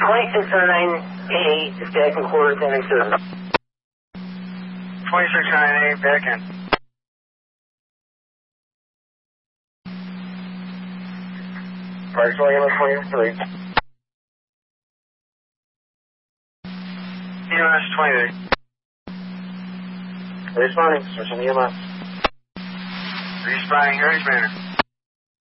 2698 is back in quarters and service. 2698 back in. Parks Ambulance 23. EMS 28. Responding, switching EMS. Responding, Harry's Manor.